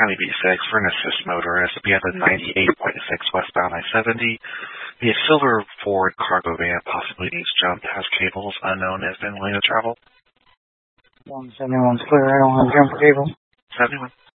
County B6 for an assist motorist. We have a 98.6 westbound I-70. The silver Ford cargo van possibly needs jumped, has cables unknown, has been lane of travel. 171's clear, I don't have jump cable. 71.